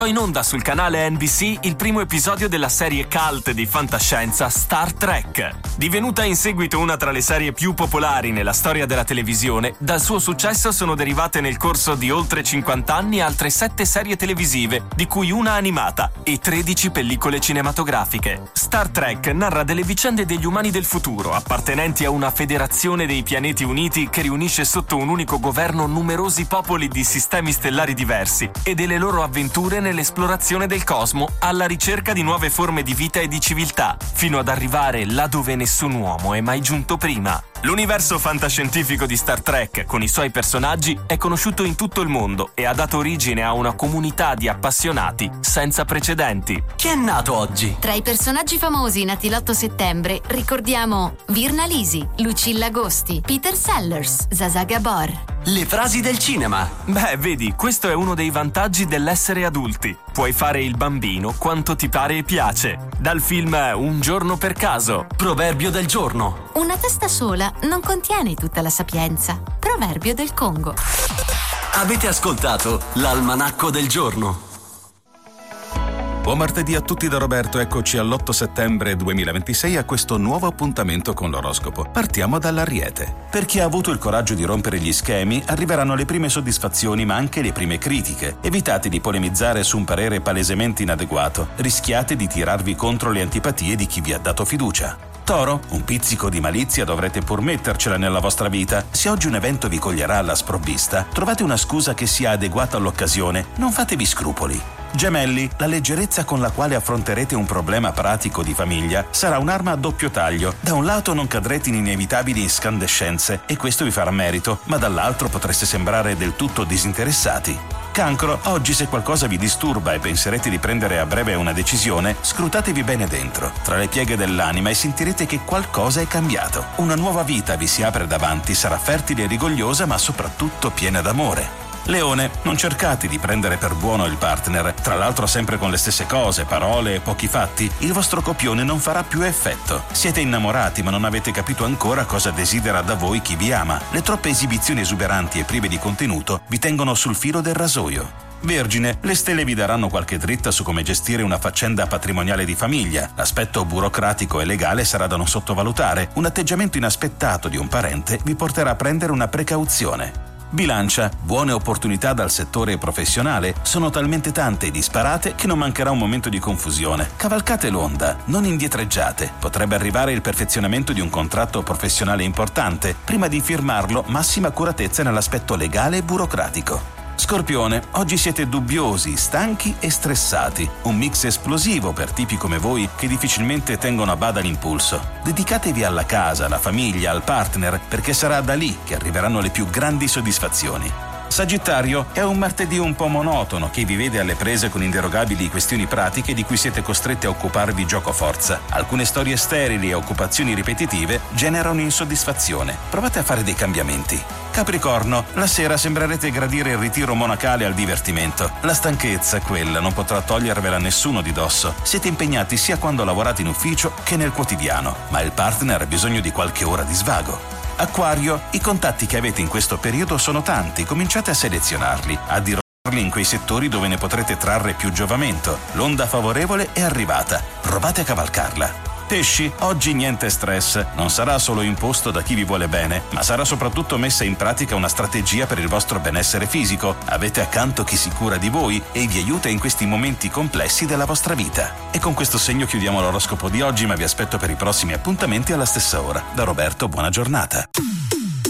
In onda sul canale NBC il primo episodio della serie cult di fantascienza Star Trek. Divenuta in seguito una tra le serie più popolari nella storia della televisione, dal suo successo sono derivate nel corso di oltre 50 anni altre 7 serie televisive, di cui una animata, e 13 pellicole cinematografiche. Star Trek narra delle vicende degli umani del futuro, appartenenti a una federazione dei pianeti uniti che riunisce sotto un unico governo numerosi popoli di sistemi stellari diversi, e delle loro avventure nell'esplorazione del cosmo alla ricerca di nuove forme di vita e di civiltà, fino ad arrivare là dove nessun uomo è mai giunto prima. L'universo fantascientifico di Star Trek, con i suoi personaggi, è conosciuto in tutto il mondo e ha dato origine a una comunità di appassionati senza precedenti. Chi è nato oggi? Tra i personaggi famosi nati l'8 settembre ricordiamo Virna Lisi, Lucilla Agosti, Peter Sellers, Zsa Gabor. Le frasi del cinema. Beh, vedi, questo è uno dei vantaggi dell'essere adulti. Puoi fare il bambino quanto ti pare e piace. Dal film Un giorno per caso. Proverbio del giorno. Una testa sola non contiene tutta la sapienza. Proverbio del Congo. Avete ascoltato l'Almanacco del giorno. Buon martedì a tutti da Roberto, eccoci all'8 settembre 2026 a questo nuovo appuntamento con l'oroscopo. Partiamo dall'Ariete. Per chi ha avuto il coraggio di rompere gli schemi, arriveranno le prime soddisfazioni ma anche le prime critiche. Evitate di polemizzare su un parere palesemente inadeguato, rischiate di tirarvi contro le antipatie di chi vi ha dato fiducia. Toro, un pizzico di malizia dovrete pur mettercela nella vostra vita. Se oggi un evento vi coglierà alla sprovvista, trovate una scusa che sia adeguata all'occasione, non fatevi scrupoli. Gemelli, la leggerezza con la quale affronterete un problema pratico di famiglia sarà un'arma a doppio taglio. Da un lato non cadrete in inevitabili incandescenze e questo vi farà merito, ma dall'altro potreste sembrare del tutto disinteressati. Cancro, oggi se qualcosa vi disturba e penserete di prendere a breve una decisione, scrutatevi bene dentro, tra le pieghe dell'anima, e sentirete che qualcosa è cambiato. Una nuova vita vi si apre davanti, sarà fertile e rigogliosa ma soprattutto piena d'amore. Leone, non cercate di prendere per buono il partner, tra l'altro sempre con le stesse cose, parole e pochi fatti, il vostro copione non farà più effetto. Siete innamorati ma non avete capito ancora cosa desidera da voi chi vi ama. Le troppe esibizioni esuberanti e prive di contenuto vi tengono sul filo del rasoio. Vergine, le stelle vi daranno qualche dritta su come gestire una faccenda patrimoniale di famiglia. L'aspetto burocratico e legale sarà da non sottovalutare. Un atteggiamento inaspettato di un parente vi porterà a prendere una precauzione. Bilancia, buone opportunità dal settore professionale sono talmente tante e disparate che non mancherà un momento di confusione. Cavalcate l'onda, non indietreggiate. Potrebbe arrivare il perfezionamento di un contratto professionale importante. Prima di firmarlo, massima accuratezza nell'aspetto legale e burocratico. Scorpione, oggi siete dubbiosi, stanchi e stressati. Un mix esplosivo per tipi come voi che difficilmente tengono a bada l'impulso. Dedicatevi alla casa, alla famiglia, al partner, perché sarà da lì che arriveranno le più grandi soddisfazioni. Sagittario, è un martedì un po' monotono che vi vede alle prese con inderogabili questioni pratiche di cui siete costretti a occuparvi gioco forza. Alcune storie sterili e occupazioni ripetitive generano insoddisfazione. Provate a fare dei cambiamenti. Capricorno, la sera sembrerete gradire il ritiro monacale al divertimento. La stanchezza, quella, non potrà togliervela nessuno di dosso. Siete impegnati sia quando lavorate in ufficio che nel quotidiano, ma il partner ha bisogno di qualche ora di svago. Acquario, i contatti che avete in questo periodo sono tanti, cominciate a selezionarli, a dirottarli in quei settori dove ne potrete trarre più giovamento. L'onda favorevole è arrivata, provate a cavalcarla. Pesci, oggi niente stress, non sarà solo imposto da chi vi vuole bene, ma sarà soprattutto messa in pratica una strategia per il vostro benessere fisico. Avete accanto chi si cura di voi e vi aiuta in questi momenti complessi della vostra vita. E con questo segno chiudiamo l'oroscopo di oggi, ma vi aspetto per i prossimi appuntamenti alla stessa ora. Da Roberto, buona giornata.